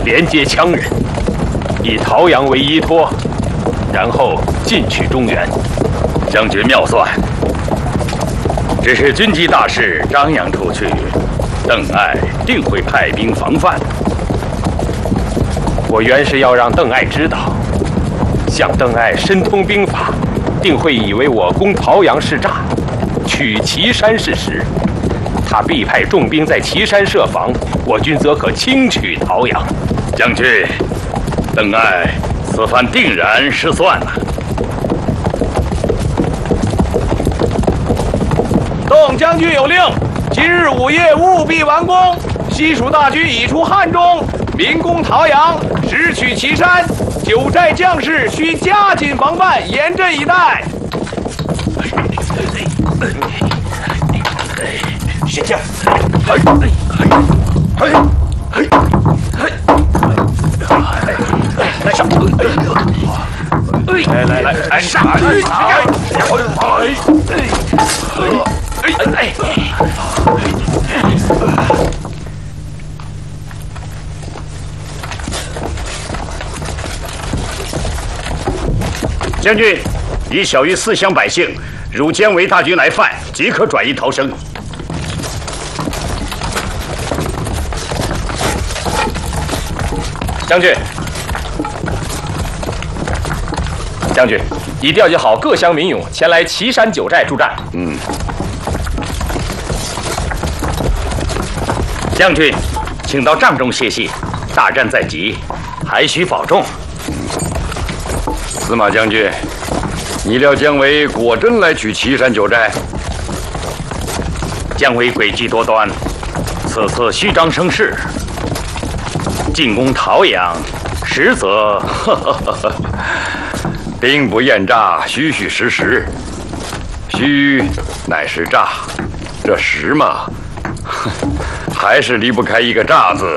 连接羌人，以陶阳为依托，然后进取中原。 将军妙算，只是军机大事张扬出去，邓艾定会派兵防范。 我原是要让邓艾知道，像邓艾深通兵法，定会以为我攻陶阳是诈，取岐山是实。他必派重兵在岐山设防，我军则可轻取陶阳。 将军，邓艾此番定然失算了。 邓将军有令，今日午夜务必完工。西蜀大军已出汉中，民攻陶阳，直取岐山。九寨将士需加紧防范，严阵以待。 雪将， 来，上去！ 将军，以小于4乡百姓，如姜维大军来犯，即可转移逃生。 将军，已调集好各乡民勇前来岐山九寨助战。 将军，请到帐中歇息，大战在即，还需保重。 司马将军，你料姜维果真来取岐山九寨？ 姜维诡计多端，此次虚张声势，进攻陶阳，实则兵不厌诈，虚虚实实。虚乃是诈，这实嘛，还是离不开一个诈字。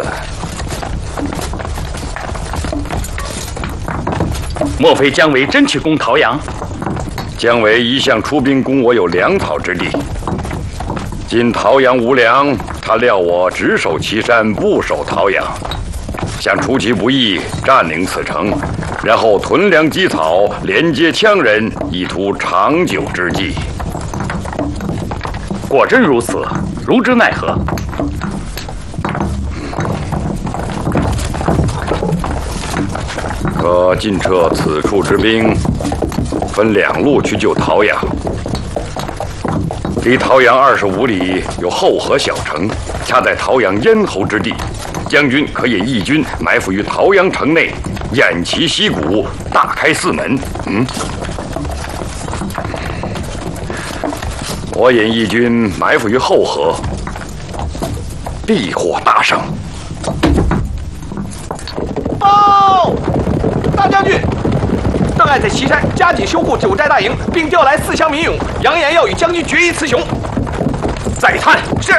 莫非姜维真去攻陶阳？ 姜维一向出兵攻我有粮草之地，今陶阳无粮，他料我只守岐山，不守陶阳，想出其不意，占领此城，然后屯粮积草，连接羌人，以图长久之计。 果真如此，如之奈何？ 可尽撤此处之兵，分2路去救陶阳。离陶阳25里有后河小城，恰在陶阳咽喉之地。将军可以义军埋伏于陶阳城内，偃旗息鼓，大开4门。我引义军埋伏于后河，必获大胜。 报！大将军，邓艾在岐山加紧修护九寨大营，并调来4乡民勇，扬言要与将军决一雌雄。再探是。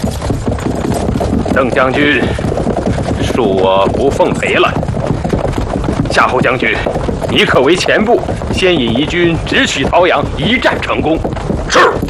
邓将军，恕我不奉陪了。夏侯将军，你可为前部，先引义军直取陶阳，一战成功。 是。